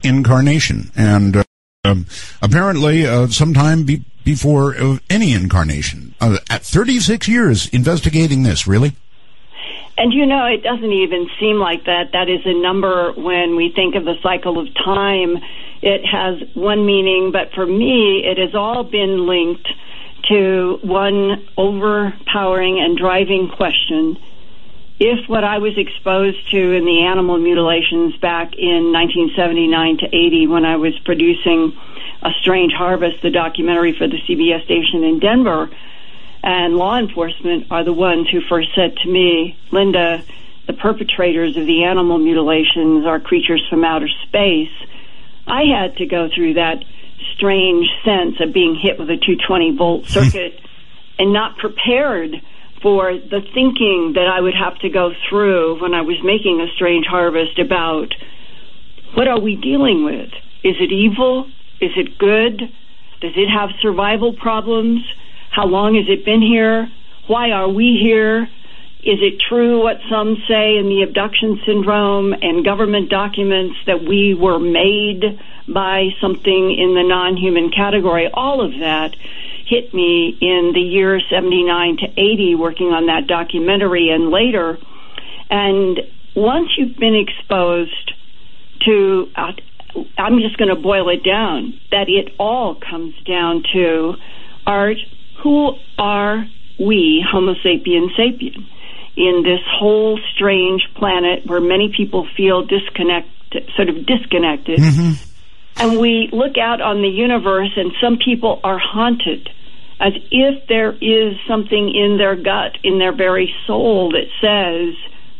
incarnation, and apparently sometime before any incarnation. At 36 years investigating this, really? And it doesn't even seem like that. That is a number when we think of the cycle of time. It has one meaning, but for me, it has all been linked to one overpowering and driving question. If what I was exposed to in the animal mutilations back in 1979 to 80, when I was producing A Strange Harvest, the documentary for the CBS station in Denver, and law enforcement are the ones who first said to me, Linda, the perpetrators of the animal mutilations are creatures from outer space, I had to go through that strange sense of being hit with a 220-volt circuit and not prepared for the thinking that I would have to go through when I was making A Strange Harvest about what are we dealing with? Is it evil? Is it good? Does it have survival problems? How long has it been here? Why are we here? Is it true what some say in the abduction syndrome and government documents that we were made by something in the non-human category? All of that hit me in the year 79 to 80 working on that documentary and later. And once you've been exposed to, I'm just going to boil it down, that it all comes down to, Art, who are we, Homo sapien sapien, in this whole strange planet where many people feel disconnected. Mm-hmm. And we look out on the universe, and some people are haunted as if there is something in their gut, in their very soul, that says,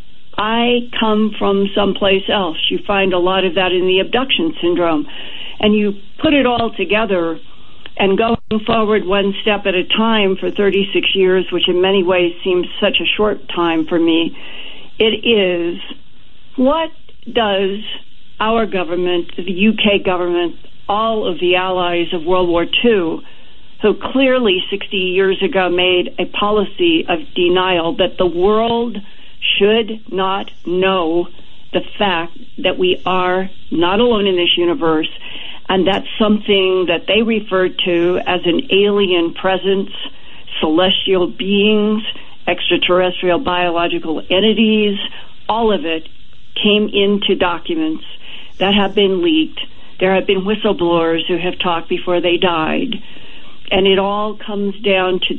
I come from someplace else. You find a lot of that in the abduction syndrome. And you put it all together, and going forward one step at a time for 36 years, which in many ways seems such a short time for me, it is, what does our government, the UK government, all of the allies of World War II, who clearly 60 years ago made a policy of denial that the world should not know the fact that we are not alone in this universe, and that's something that they referred to as an alien presence, celestial beings, extraterrestrial biological entities. All of it came into documents that have been leaked. There have been whistleblowers who have talked before they died. And it all comes down to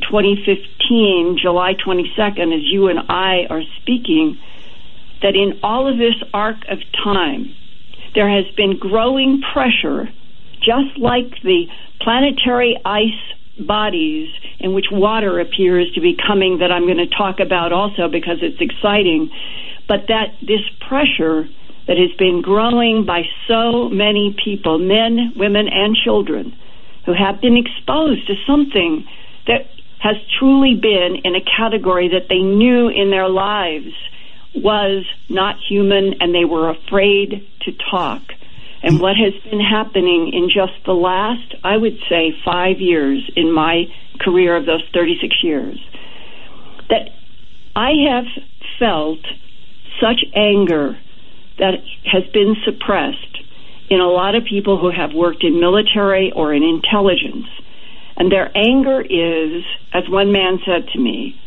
2015, July 22nd, as you and I are speaking, that in all of this arc of time, there has been growing pressure, just like the planetary ice bodies in which water appears to be coming, that I'm going to talk about also because it's exciting, but that this pressure that has been growing by so many people, men, women, and children, who have been exposed to something that has truly been in a category that they knew in their lives was not human, and they were afraid to talk. And what has been happening in just the last, I would say, 5 years in my career of those 36 years, that I have felt such anger that has been suppressed in a lot of people who have worked in military or in intelligence. And their anger is, as one man said to me,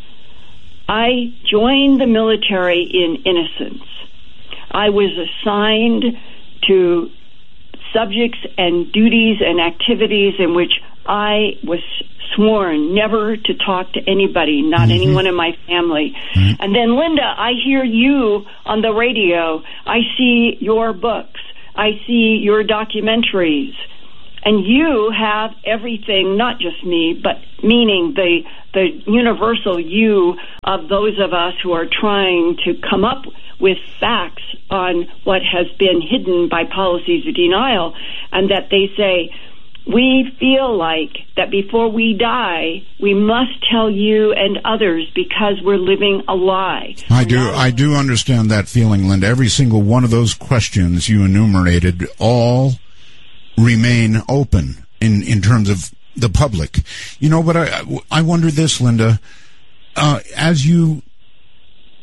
I joined the military in innocence. I was assigned to subjects and duties and activities in which I was sworn never to talk to anybody, not anyone in my family. And then, Linda, I hear you on the radio. I see your books. I see your documentaries. And you have everything, not just me, but meaning the universal you of those of us who are trying to come up with facts on what has been hidden by policies of denial, and that they say, we feel like that before we die, we must tell you and others because we're living a lie. I do understand that feeling, Linda. Every single one of those questions you enumerated all remain open in terms of the public. You know, but I wonder this, Linda, as you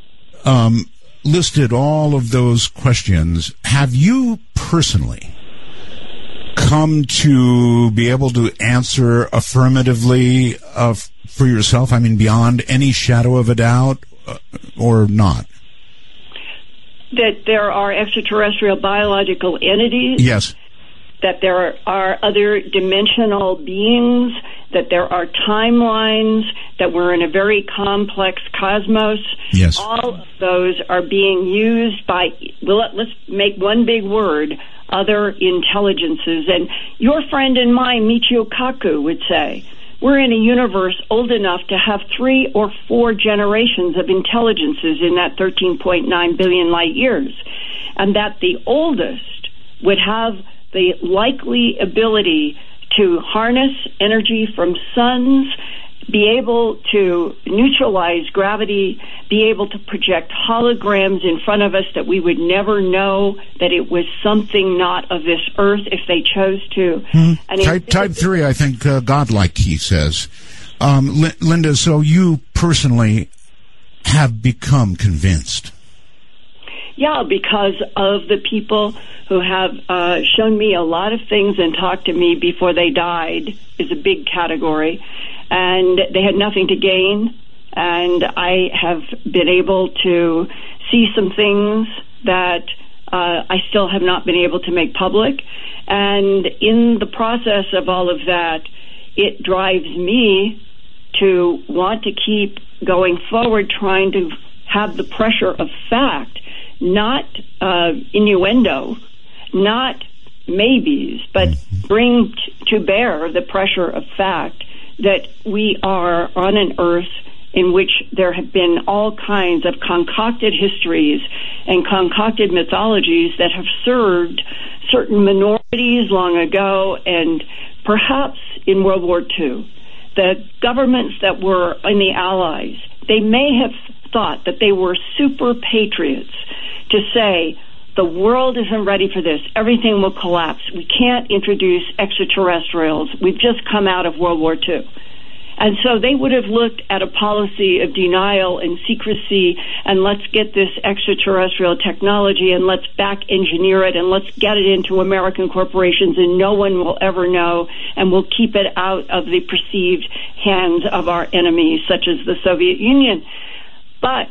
listed all of those questions, have you personally come to be able to answer affirmatively for yourself? I mean, beyond any shadow of a doubt, or not? That there are extraterrestrial biological entities? Yes. That there are other dimensional beings, that there are timelines, that we're in a very complex cosmos. Yes. All of those are being used by, well, let's make one big word, other intelligences. And your friend and mine, Michio Kaku, would say, we're in a universe old enough to have 3 or 4 generations of intelligences in that 13.9 billion light years. And that the oldest would have the likely ability to harness energy from suns, be able to neutralize gravity, be able to project holograms in front of us that we would never know that it was something not of this earth if they chose to. And type 3, I think, godlike, he says. Linda, so you personally have become convinced? Yeah, because of the people who have shown me a lot of things and talked to me before they died is a big category. And they had nothing to gain. And I have been able to see some things that I still have not been able to make public. And in the process of all of that, it drives me to want to keep going forward, trying to have the pressure of fact, not innuendo, not maybes, but bring to bear the pressure of fact that we are on an earth in which there have been all kinds of concocted histories and concocted mythologies that have served certain minorities long ago, and perhaps in World War II. The governments that were in the Allies, they may have thought that they were super patriots to say, the world isn't ready for this. Everything will collapse. We can't introduce extraterrestrials. We've just come out of World War II. And so they would have looked at a policy of denial and secrecy, and let's get this extraterrestrial technology and let's back engineer it and let's get it into American corporations and no one will ever know, and we'll keep it out of the perceived hands of our enemies, such as the Soviet Union. But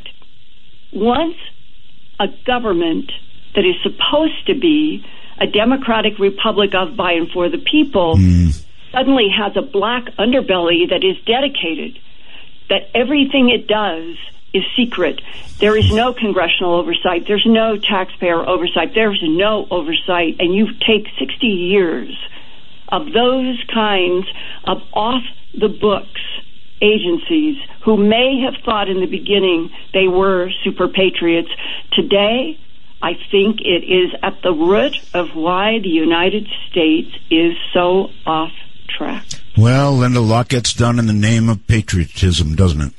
once a government that is supposed to be a democratic republic of, by, and for the people suddenly has a black underbelly that is dedicated, that everything it does is secret. There is no congressional oversight. There's no taxpayer oversight. There's no oversight. And you take 60 years of those kinds of off-the-books agencies who may have thought in the beginning they were super patriots. Today, I think it is at the root of why the United States is so off track. Well, Linda, a lot gets done in the name of patriotism, doesn't it?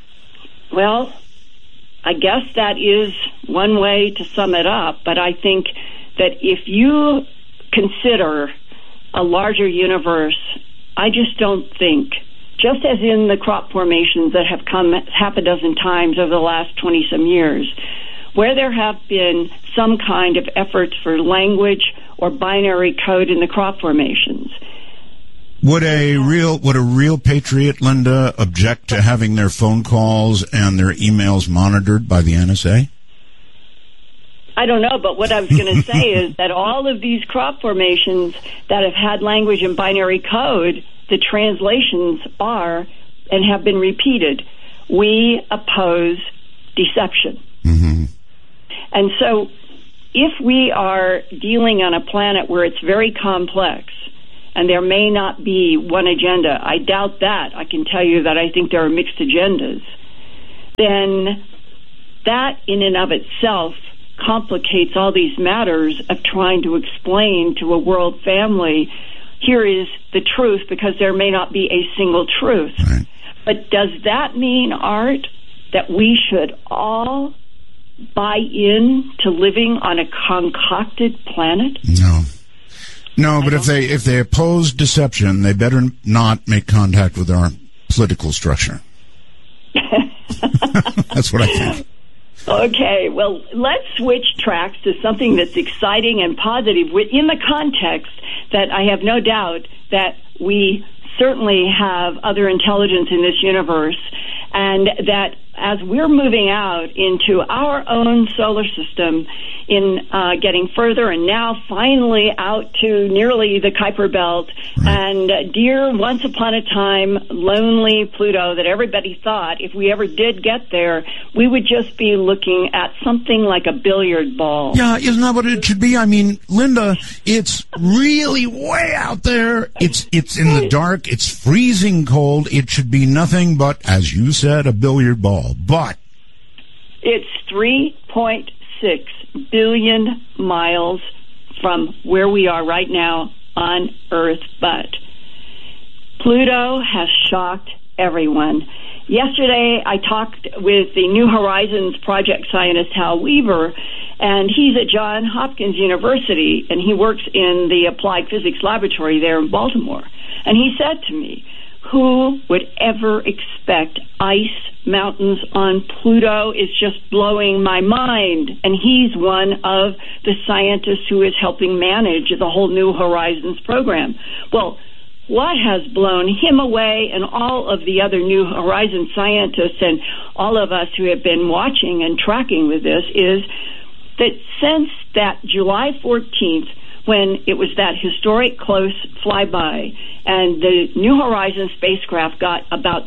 Well, I guess that is one way to sum it up, but I think that if you consider a larger universe, I just don't think, just as in the crop formations that have come half a dozen times over the last 20-some years, where there have been some kind of efforts for language or binary code in the crop formations. Would a real patriot, Linda, object to having their phone calls and their emails monitored by the NSA? I don't know, but what I was going to say is that all of these crop formations that have had language and binary code, the translations are and have been repeated. We oppose deception. Mm-hmm. And so if we are dealing on a planet where it's very complex and there may not be one agenda, I doubt that. I can tell you that I think there are mixed agendas. Then that in and of itself complicates all these matters of trying to explain to a world family, here is the truth, because there may not be a single truth. Right. But does that mean, Art, that we should all buy in to living on a concocted planet? No, but if they oppose deception, they better not make contact with our political structure. That's what I think. Okay, well, let's switch tracks to something that's exciting and positive within the context that I have no doubt that we certainly have other intelligence in this universe, and that as we're moving out into our own solar system in getting further and now finally out to nearly the Kuiper Belt, and dear once upon a time lonely Pluto that everybody thought if we ever did get there, we would just be looking at something like a billiard ball. Yeah, isn't that what it should be? I mean, Linda, it's really way out there. It's in the dark. It's freezing cold. It should be nothing but, as you said, a billiard ball. But it's 3.6 billion miles from where we are right now on Earth, but Pluto has shocked everyone. Yesterday, I talked with the New Horizons project scientist Hal Weaver, and he's at Johns Hopkins University, and he works in the Applied Physics Laboratory there in Baltimore. And he said to me, who would ever expect ice mountains on Pluto? Is just blowing my mind. And he's one of the scientists who is helping manage the whole New Horizons program. Well, what has blown him away and all of the other New Horizons scientists and all of us who have been watching and tracking with this is that since that July 14th, when it was that historic close flyby, and the New Horizons spacecraft got about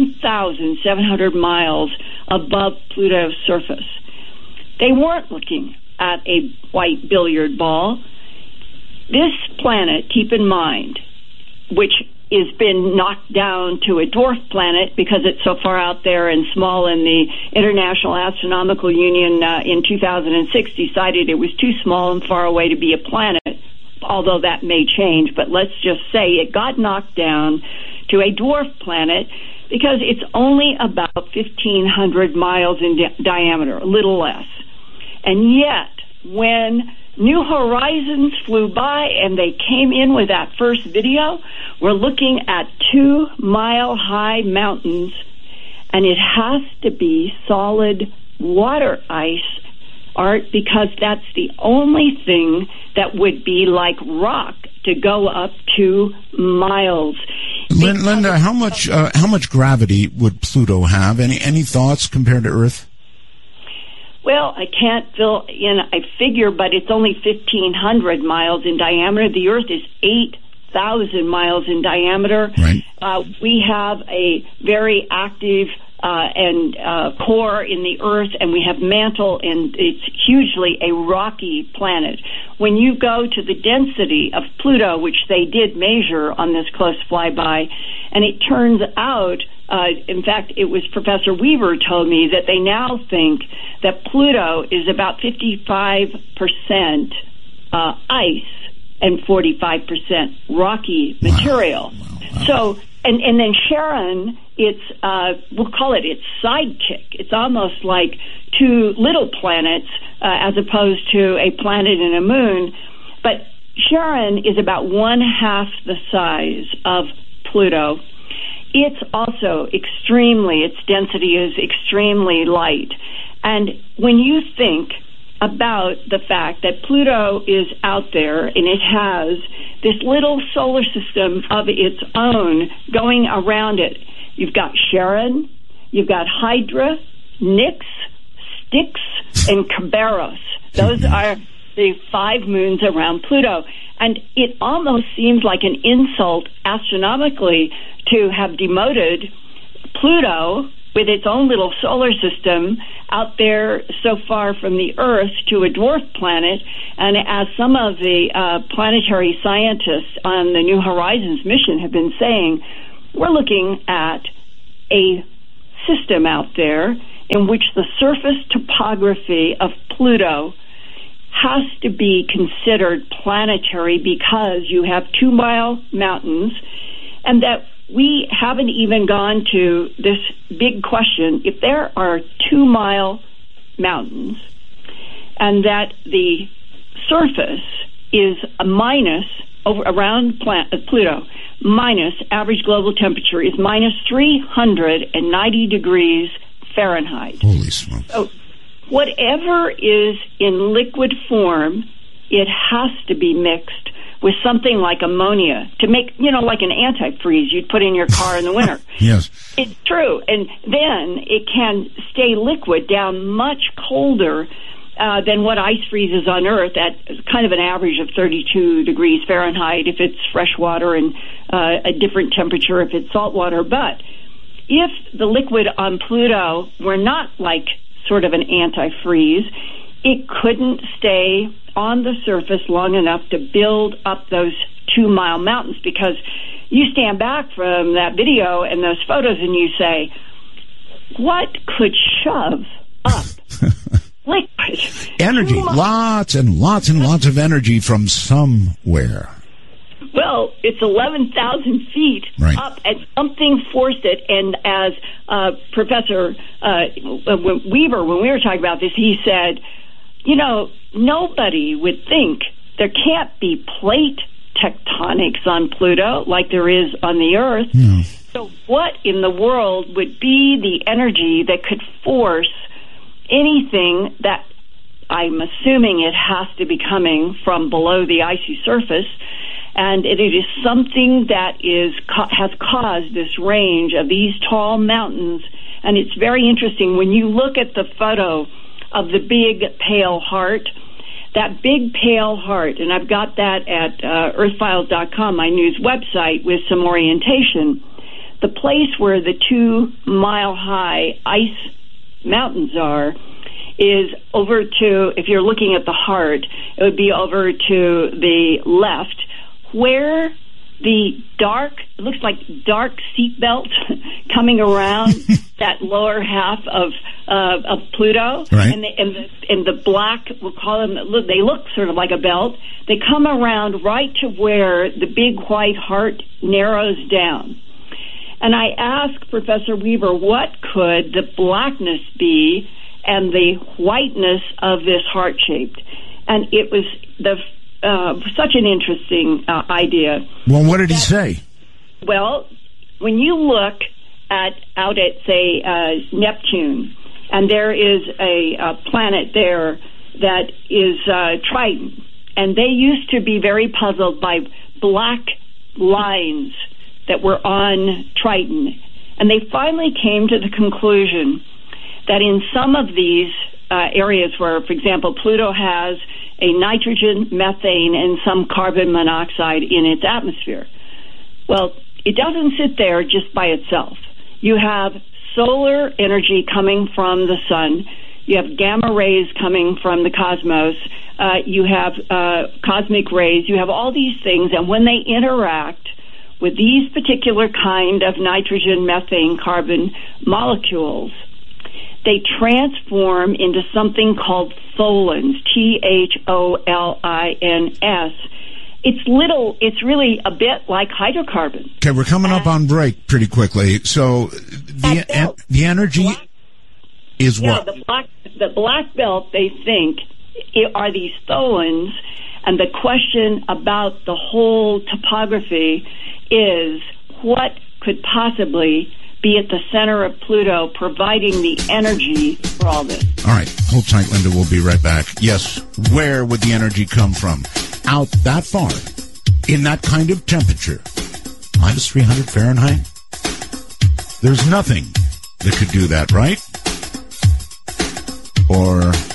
7,700 miles above Pluto's surface. They weren't looking at a white billiard ball. This planet, keep in mind, which has been knocked down to a dwarf planet because it's so far out there and small, and the International Astronomical Union in 2006 decided it was too small and far away to be a planet, although that may change. But let's just say it got knocked down to a dwarf planet because it's only about 1,500 miles in diameter, a little less. And yet, when New Horizons flew by and they came in with that first video, we're looking at 2-mile-high mountains, and it has to be solid water ice, Art, because that's the only thing that would be like rock to go up 2 miles. Linda, how much gravity would Pluto have? Any thoughts compared to Earth? Well, I can't fill in a figure, but it's only 1,500 miles in diameter. The Earth is 8,000 miles in diameter. Right. We have a very active core in the Earth, and we have mantle, and it's hugely a rocky planet. When you go to the density of Pluto, which they did measure on this close flyby, and it turns out, in fact, it was Professor Weaver told me that they now think that Pluto is about 55% ice and 45% rocky material. Wow. So, and then Charon, it's we'll call it its sidekick. It's almost like two little planets as opposed to a planet and a moon. But Charon is about 1/2 the size of Pluto. It's also its density is extremely light. And when you think about the fact that Pluto is out there and it has this little solar system of its own going around it, you've got Charon, you've got Hydra, Nix, Styx, and Kerberos. Those are the 5 moons around Pluto. And it almost seems like an insult astronomically to have demoted Pluto with its own little solar system out there so far from the Earth to a dwarf planet. And as some of the planetary scientists on the New Horizons mission have been saying, we're looking at a system out there in which the surface topography of Pluto has to be considered planetary because you have 2-mile mountains, and that we haven't even gone to this big question. If there are 2-mile mountains and that the surface is a minus around Pluto, minus average global temperature is minus 390 degrees Fahrenheit. Holy smokes. So whatever is in liquid form, it has to be mixed with something like ammonia to make, like an antifreeze you'd put in your car in the winter. Yes. It's true. And then it can stay liquid down much colder than what ice freezes on Earth at kind of an average of 32 degrees Fahrenheit if it's fresh water, and a different temperature if it's salt water. But if the liquid on Pluto were not like sort of an antifreeze, it couldn't stay on the surface long enough to build up those 2-mile mountains, because you stand back from that video and those photos and you say, what could shove up liquid? Energy. Lots and lots and lots of energy from somewhere. Well, it's 11,000 feet up, and something forced it. And as Professor Weaver, when we were talking about this, he said, nobody would think there can't be plate tectonics on Pluto like there is on the Earth. No. So what in the world would be the energy that could force anything that, I'm assuming it has to be coming from below the icy surface, and it is something that has caused this range of these tall mountains. And it's very interesting when you look at the photo of the big pale heart. That big pale heart, and I've got that at earthfiles.com, my news website, with some orientation. The place where the 2-mile-high ice mountains are is over to, if you're looking at the heart, it would be over to the left, where the it looks like dark seatbelt coming around that lower half of Pluto, right. and the black, we'll call them, they look sort of like a belt. They come around right to where the big white heart narrows down. And I asked Professor Weaver, what could the blackness be and the whiteness of this heart shaped? And it was such an interesting idea. Well, what did he say? Well, when you look out at, say, Neptune, and there is a planet there that is Triton, and they used to be very puzzled by black lines that were on Triton, and they finally came to the conclusion that in some of these areas where, for example, Pluto has a nitrogen, methane, and some carbon monoxide in its atmosphere. Well, it doesn't sit there just by itself. You have solar energy coming from the sun. You have gamma rays coming from the cosmos. You have cosmic rays. You have all these things, and when they interact with these particular kind of nitrogen, methane, carbon molecules, they transform into something called tholins, Tholins. It's really a bit like hydrocarbon. Okay, we're coming up on break pretty quickly. So the energy is what? The black belt, they think, are these tholins, and the question about the whole topography is what could possibly be at the center of Pluto, providing the energy for all this. All right, hold tight, Linda. We'll be right back. Yes, where would the energy come from? Out that far, in that kind of temperature, minus 300 Fahrenheit? There's nothing that could do that, right? Or